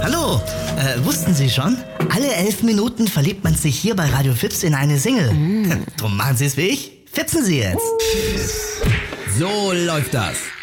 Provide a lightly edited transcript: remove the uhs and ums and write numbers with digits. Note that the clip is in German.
Hallo, wussten Sie schon? Alle 11 Minuten verliebt man sich hier bei Radio Fips in eine Single. Drum machen Sie es wie ich. Fipsen Sie jetzt. So läuft das.